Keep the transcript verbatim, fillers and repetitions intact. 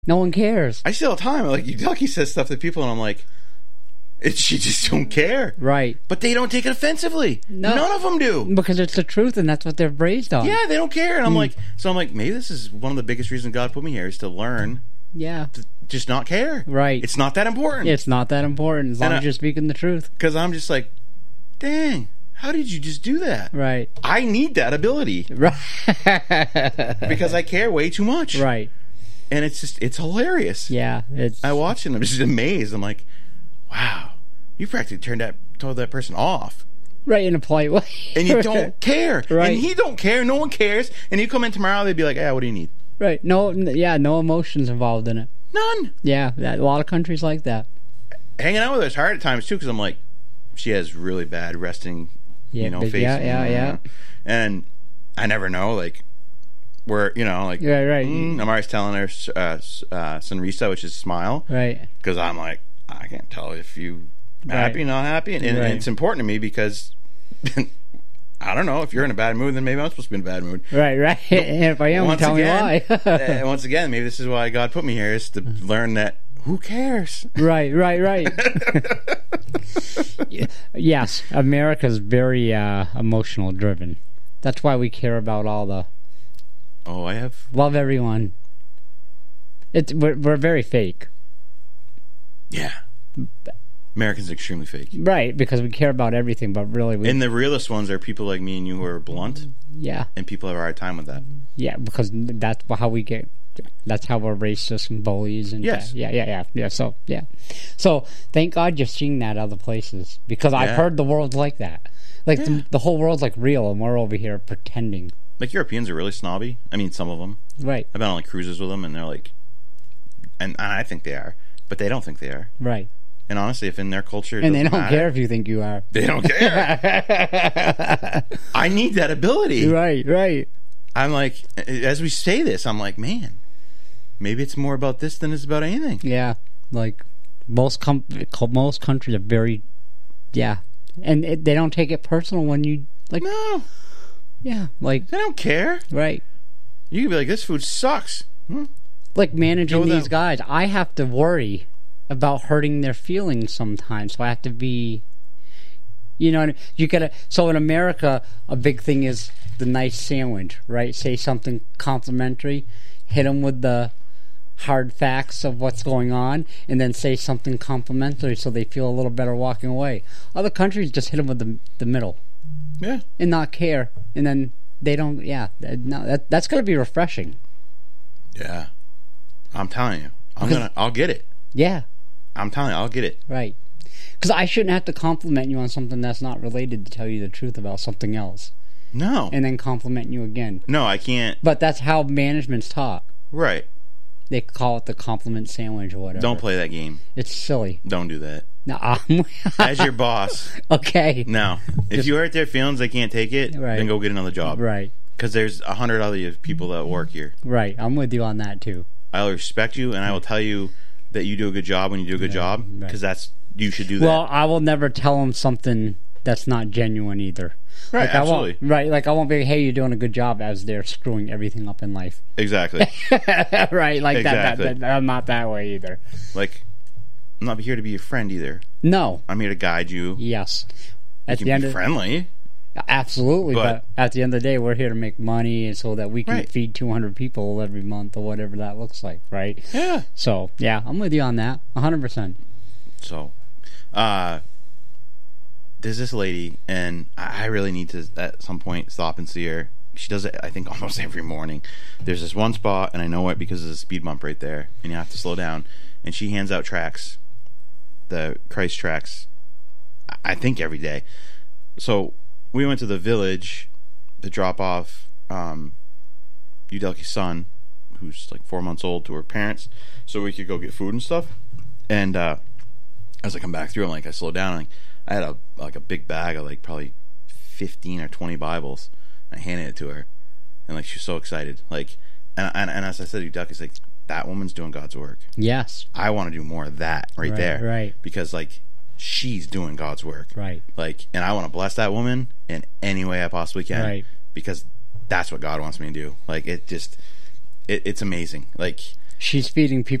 No one cares. I see all the time. Like, Ducky says stuff to people, and I'm like, it, she just don't care. Right. But they don't take it offensively. No. None of them do. Because it's the truth, and that's what they're raised on. Yeah, they don't care. And I'm Mm. like, so I'm like, maybe this is one of the biggest reasons God put me here is to learn Yeah. to just not care. Right. It's not that important. It's not that important as long And as I- you're speaking the truth. Because I'm just like, dang, how did you just do that? Right. I need that ability. Right. Because I care way too much. Right. And it's just, it's hilarious. Yeah. It's I watch it and I'm just amazed. I'm like, wow, you practically turned that, told that person off. right in a polite way. And you don't care. Right. And he don't care. No one cares. And you come in tomorrow, they'd be like, yeah, what do you need? Right. No. n- Yeah. No emotions involved in it. None. Yeah. That, a lot of countries like that. Hanging out with her is hard at times, too, because I'm like, she has really bad resting, Yeah. you know, but face. yeah. Yeah. Yeah. And I never know, like, where, you know, like, Right. Right. mm, I'm always telling her uh, uh, Sonrisa, which is smile, Right. because I'm like, I can't tell if you happy, Right. not happy. And, and Right. it's important to me because, I don't know, if you're in a bad mood, then maybe I'm supposed to be in a bad mood. Right. Right. And if I am, Once tell again, me why. uh, once again, maybe this is why God put me here, is to learn that who cares? Right, right, right. Yes, America's very uh, emotional driven. That's why we care about all the Oh, I have... love everyone. It's we're, we're very fake, Yeah. Americans are extremely fake. right? Because we care about everything, but really, we And the realest ones are people like me and you who are blunt, yeah, and people have a hard time with that. yeah. Because that's how we get. That's how we're racist and bullies and Yes. yeah, yeah, yeah, yeah. So yeah, so thank God you're seeing that other places because I've Yeah. heard the world's like that. Like Yeah. the, the whole world's like real, and we're over here pretending. Like, Europeans are really snobby. I mean, some of them. Right, I've been on like cruises with them, and they're like, and, and I think they are, but they don't think they are. right. And honestly, if in their culture, it And they doesn't don't matter, care if you think you are. They don't care. I need that ability. Right, right. I'm like, as we say this, I'm like, man, maybe it's more about this than it's about anything. Yeah, like most com- most countries are very, yeah, and it, they don't take it personal when you like. No, Yeah, like they don't care. right, You can be like, this food sucks. Hmm? like managing Go these them. guys. I have to worry about hurting their feelings sometimes, so I have to be. You know, you gotta. So in America, a big thing is the nice sandwich, right? Say something complimentary, hit them with the hard facts of what's going on, and then say something complimentary so they feel a little better walking away. Other countries just hit them with the the middle Yeah. and not care, and then they don't. Yeah, that, no, that that's gonna be refreshing. Yeah. I'm telling you, I'm gonna. I'll get it. Yeah, I'm telling you, I'll get it. right. Because I shouldn't have to compliment you on something that's not related to tell you the truth about something else, No. and then compliment you again. No, I can't. But that's how management's taught. Right. They call it the compliment sandwich or whatever. Don't play that game. It's silly. Don't do that. No, I'm As your boss, okay. no. If Just- you hurt their feelings, they can't take it, Right. then go get another job. Right, Because there's a hundred other people that work here. right. I'm with you on that too. I'll respect you, and I will tell you that you do a good job when you do a good Right, job, right. because that's you should do that. Well, I will never tell them something that's not genuine either. Right, like, absolutely. I won't, right, like I won't be, hey, you're doing a good job as they're screwing everything up in life. Exactly. Right, like that, Exactly. that, that. I'm not that way either. Like, I'm not here to be your friend either. No. I'm here to guide you. Yes. You At can the end be of friendly. absolutely, But- but, at the end of the day, we're here to make money, and so that we can Right. feed two hundred people every month or whatever that looks like, right? Yeah. So yeah, I'm with you on that, one hundred percent. So, uh, there's this lady, and I I really need to at some point stop and see her. She does it, I think, almost every morning. There's this one spot, and I know it because there's a speed bump right there, and you have to slow down. And she hands out tracts, the Christ tracts, I think every day. So we went to the village to drop off um, Udelki's son, who's like four months old, to her parents, so we could go get food and stuff. And uh, as I come back through, I'm like, I slowed down. Like, I had a like a big bag of like probably fifteen or twenty Bibles. I handed it to her, and like she was so excited. Like, and and, and as I said to Udelki, it's like, that woman's doing God's work. Yes. I want to do more of that right, Right, there, right. Because like she's doing God's work, Right. Like, and I want to bless that woman in any way I possibly can, Right. Because that's what God wants me to do. Like, it just, it, it's amazing. Like, she's feeding people